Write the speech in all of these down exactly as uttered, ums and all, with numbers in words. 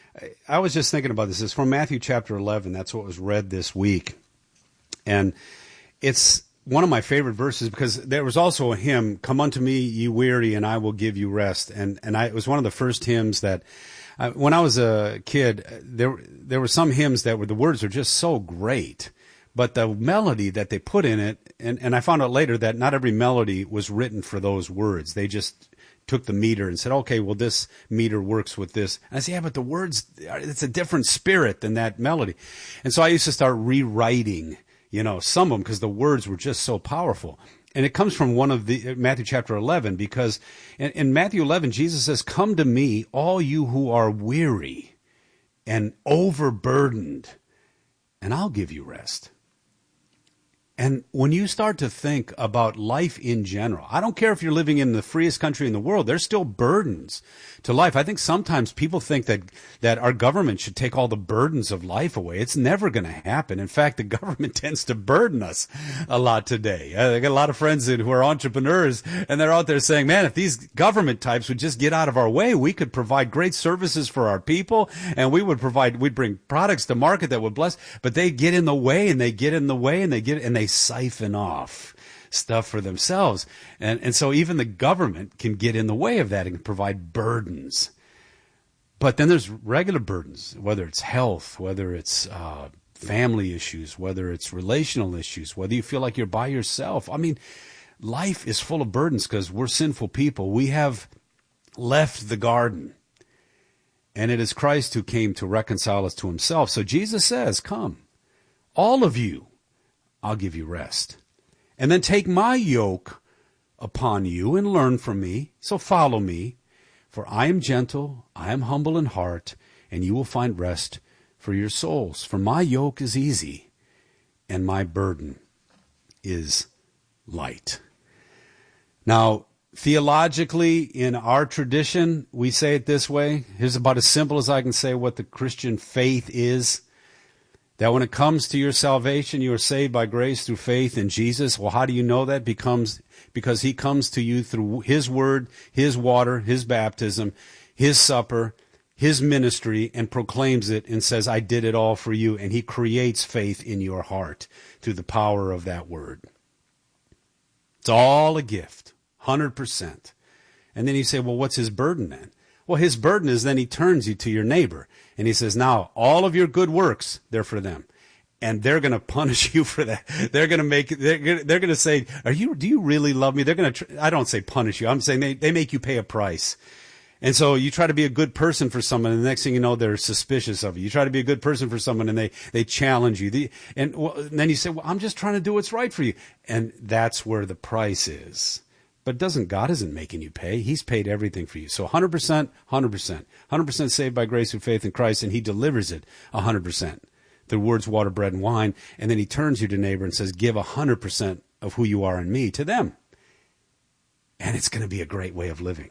I was just thinking about this. It's from Matthew chapter eleven. That's what was read this week. And it's one of my favorite verses because there was also a hymn, "Come unto me, ye weary, and I will give you rest." And and I, it was one of the first hymns that, uh, when I was a kid, there there were some hymns that were, the words are just so great, but the melody that they put in it, and, and I found out later that not every melody was written for those words. They just took the meter and said, okay, well, this meter works with this. And I said, yeah, but the words, it's a different spirit than that melody. And so I used to start rewriting, you know, some of them because the words were just so powerful. And it comes from one of the, Matthew chapter eleven, because in, in Matthew eleven, Jesus says, "Come to me, all you who are weary and overburdened, and I'll give you rest." And when you start to think about life in general, I don't care if you're living in the freest country in the world, there's still burdens to life. I think sometimes people think that, that our government should take all the burdens of life away. It's never going to happen. In fact, the government tends to burden us a lot today. I got a lot of friends who are entrepreneurs, and they're out there saying, man, if these government types would just get out of our way, we could provide great services for our people, and we would provide, we'd bring products to market that would bless, but they get in the way, and they get in the way, and they get, and they siphon off stuff for themselves. And and so even the government can get in the way of that and provide burdens. But then there's regular burdens, whether it's health, whether it's uh, family issues, whether it's relational issues, whether you feel like you're by yourself. I mean, life is full of burdens because we're sinful people. We have left the garden. And it is Christ who came to reconcile us to himself. So Jesus says, come, all of you, I'll give you rest. And then take my yoke upon you and learn from me. So follow me, for I am gentle, I am humble in heart, and you will find rest for your souls. For my yoke is easy, and my burden is light. Now, theologically, in our tradition, we say it this way. Here's about as simple as I can say what the Christian faith is. That when it comes to your salvation, you are saved by grace through faith in Jesus. Well, how do you know that? Becomes because he comes to you through his word, his water, his baptism, his supper, his ministry, and proclaims it and says, I did it all for you. And he creates faith in your heart through the power of that word. It's all a gift, one hundred percent. And then you say, well, what's his burden then? Well, his burden is then he turns you to your neighbor. And he says, now, all of your good works, they're for them. And they're going to punish you for that. They're going to make, they're, they're going to say, are you, do you really love me? They're going to, I don't say punish you. I'm saying they, they make you pay a price. And so you try to be a good person for someone, and the next thing you know, they're suspicious of you. You try to be a good person for someone, and they, they challenge you. The, and, well, and then you say, well, I'm just trying to do what's right for you. And that's where the price is. But doesn't God isn't making you pay. He's paid everything for you. So one hundred percent, one hundred percent. one hundred percent saved by grace through faith in Christ, and he delivers it one hundred percent. The words, water, bread, and wine. And then he turns you to neighbor and says, give one hundred percent of who you are in me to them. And it's going to be a great way of living.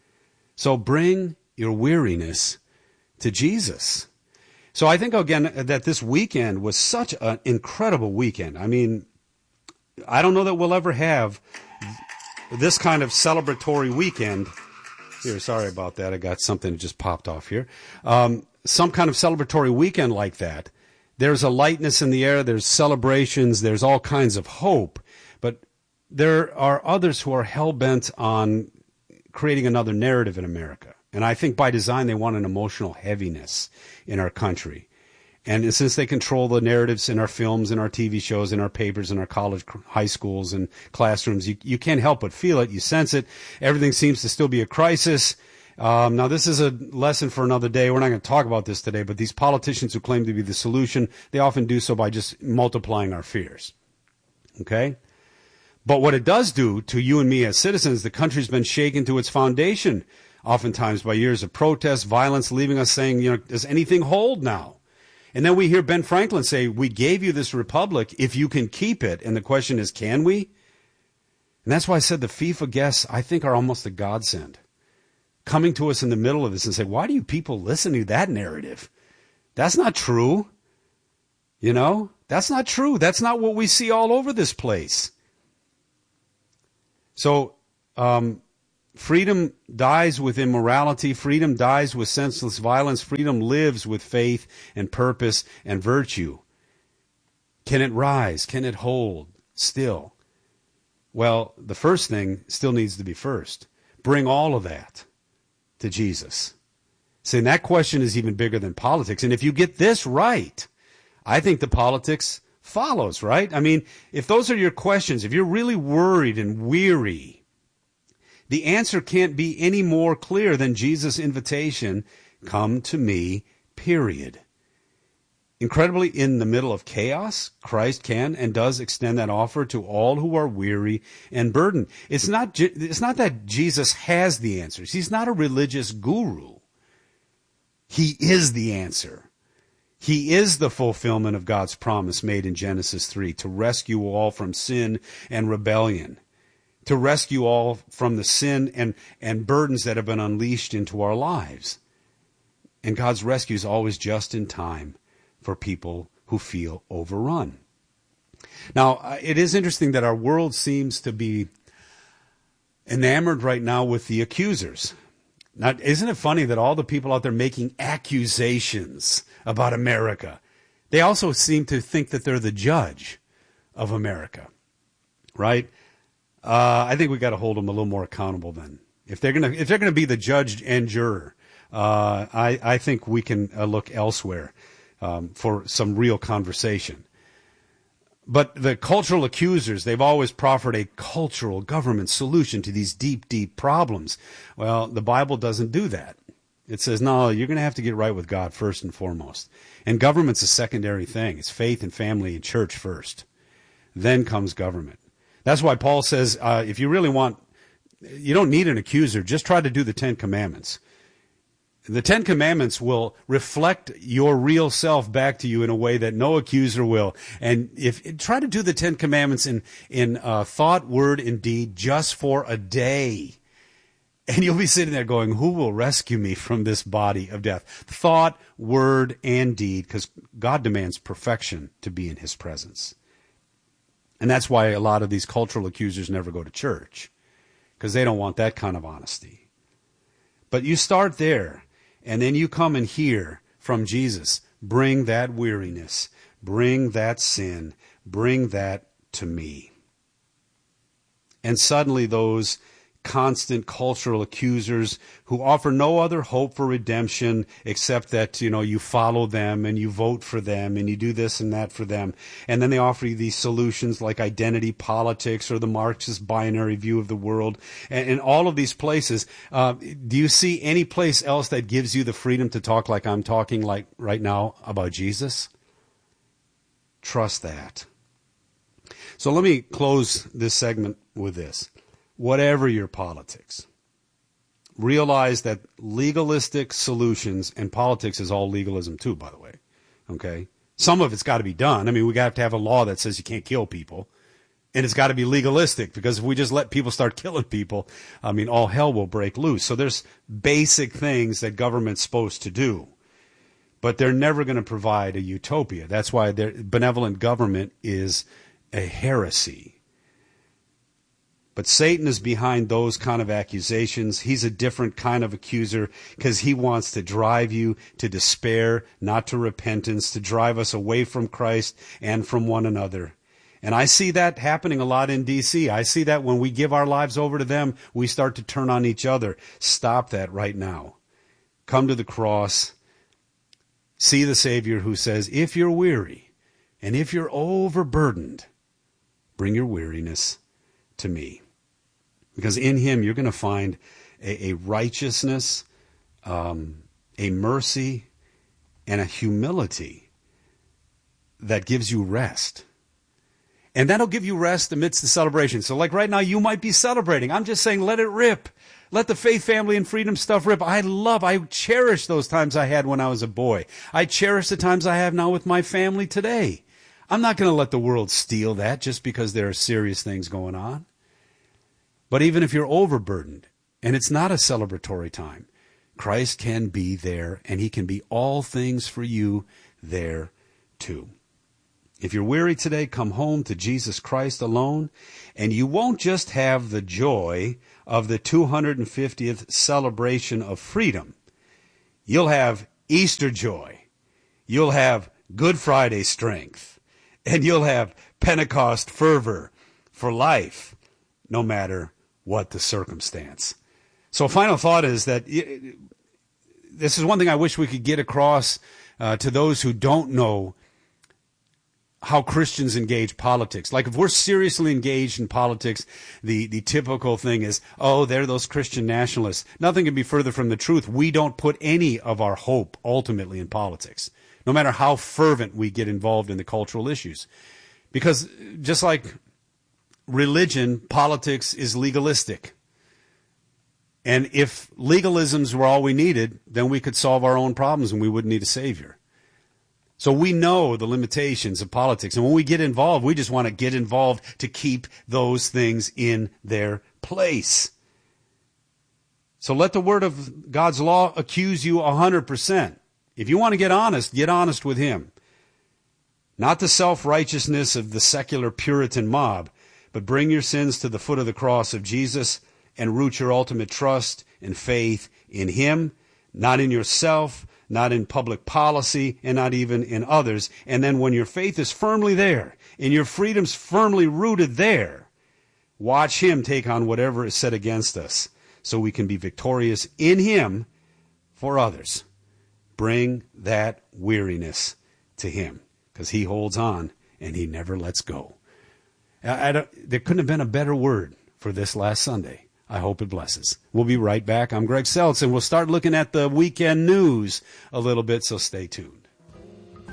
So bring your weariness to Jesus. So I think, again, that this weekend was such an incredible weekend. I mean, I don't know that we'll ever have this kind of celebratory weekend. Here, sorry about that. I got something that just popped off here. Um, some kind of celebratory weekend like that. There's a lightness in the air. There's celebrations. There's all kinds of hope. But there are others who are hell-bent on creating another narrative in America. And I think by design they want an emotional heaviness in our country. And since they control the narratives in our films, in our T V shows, in our papers, in our college, high schools, and classrooms, you, you can't help but feel it. You sense it. Everything seems to still be a crisis. Um, now, this is a lesson for another day. We're not going to talk about this today, but these politicians who claim to be the solution, they often do so by just multiplying our fears. Okay? But what it does do to you and me as citizens, the country's been shaken to its foundation, oftentimes by years of protest, violence, leaving us saying, you know, does anything hold now? And then we hear Ben Franklin say, we gave you this republic if you can keep it. And the question is, can we? And that's why I said the FIFA guests, I think, are almost a godsend. Coming to us in the middle of this and say, why do you people listen to that narrative? That's not true. You know, that's not true. That's not what we see all over this place. So um, Freedom dies with immorality. Freedom dies with senseless violence. Freedom lives with faith and purpose and virtue. Can it rise? Can it hold still? Well, the first thing still needs to be first. Bring all of that to Jesus. See, and that question is even bigger than politics. And if you get this right, I think the politics follows, right? I mean, if those are your questions, if you're really worried and weary, the answer can't be any more clear than Jesus' invitation, come to me, period. Incredibly, in the middle of chaos, Christ can and does extend that offer to all who are weary and burdened. It's not, it's not that Jesus has the answers. He's not a religious guru. He is the answer. He is the fulfillment of God's promise made in Genesis three to rescue all from sin and rebellion, to rescue all from the sin and, and burdens that have been unleashed into our lives. And God's rescue is always just in time for people who feel overrun. Now, it is interesting that our world seems to be enamored right now with the accusers. Now, isn't it funny that all the people out there making accusations about America, they also seem to think that they're the judge of America, right? Uh, I think we got to hold them a little more accountable then. If they're gonna, if they're gonna be the judge and juror, uh, I, I think we can uh, look elsewhere um, for some real conversation. But the cultural accusers, they've always proffered a cultural government solution to these deep, deep problems. Well, the Bible doesn't do that. It says, no, you're going to have to get right with God first and foremost. And government's a secondary thing. It's faith and family and church first. Then comes government. That's why Paul says, uh, if you really want, you don't need an accuser. Just try to do the Ten Commandments. The Ten Commandments will reflect your real self back to you in a way that no accuser will. And if try to do the Ten Commandments in in uh, thought, word, and deed just for a day, and you'll be sitting there going, "Who will rescue me from this body of death?" Thought, word, and deed, because God demands perfection to be in His presence, and that's why a lot of these cultural accusers never go to church, because they don't want that kind of honesty. But you start there. And then you come and hear from Jesus, bring that weariness, bring that sin, bring that to me. And suddenly those constant cultural accusers who offer no other hope for redemption except that, you know, you follow them and you vote for them and you do this and that for them. And then they offer you these solutions like identity politics or the Marxist binary view of the world. And in all of these places, uh, do you see any place else that gives you the freedom to talk like I'm talking like right now about Jesus? Trust that. So let me close this segment with this. Whatever your politics, realize that legalistic solutions, and politics is all legalism too, by the way, okay? Some of it's got to be done. I mean, we got to have a law that says you can't kill people, and it's got to be legalistic, because if we just let people start killing people, I mean, all hell will break loose. So there's basic things that government's supposed to do, but they're never going to provide a utopia. That's why benevolent government is a heresy. But Satan is behind those kind of accusations. He's a different kind of accuser because he wants to drive you to despair, not to repentance, to drive us away from Christ and from one another. And I see that happening a lot in D C. I see that when we give our lives over to them, we start to turn on each other. Stop that right now. Come to the cross. See the Savior who says, if you're weary and if you're overburdened, bring your weariness to me. Because in Him, you're going to find a, a righteousness, um, a mercy, and a humility that gives you rest. And that'll give you rest amidst the celebration. So like right now, you might be celebrating. I'm just saying, let it rip. Let the faith, family, and freedom stuff rip. I love, I cherish those times I had when I was a boy. I cherish the times I have now with my family today. I'm not going to let the world steal that just because there are serious things going on. But even if you're overburdened and it's not a celebratory time, Christ can be there, and He can be all things for you there too. If you're weary today, come home to Jesus Christ alone, and you won't just have the joy of the two hundred fiftieth celebration of freedom. You'll have Easter joy. You'll have Good Friday strength. And you'll have Pentecost fervor for life, no matter what the circumstance. So a final thought is that this is one thing I wish we could get across uh, to those who don't know how Christians engage politics. Like if we're seriously engaged in politics, the, the typical thing is, oh, they're those Christian nationalists. Nothing can be further from the truth. We don't put any of our hope ultimately in politics, no matter how fervent we get involved in the cultural issues. Because just like religion, politics is legalistic. And if legalisms were all we needed, then we could solve our own problems and we wouldn't need a savior. So we know the limitations of politics. And when we get involved, we just want to get involved to keep those things in their place. So let the word of God's law accuse you one hundred percent. If you want to get honest, get honest with him. Not the self-righteousness of the secular Puritan mob, but bring your sins to the foot of the cross of Jesus and root your ultimate trust and faith in him, not in yourself, not in public policy, and not even in others. And then when your faith is firmly there, and your freedom's firmly rooted there, watch him take on whatever is set against us, so we can be victorious in him for others. Bring that weariness to him, because he holds on, and he never lets go. I, I don't, there couldn't have been a better word for this last Sunday. I hope it blesses. We'll be right back. I'm Greg Seltz, and we'll start looking at the weekend news a little bit, so stay tuned.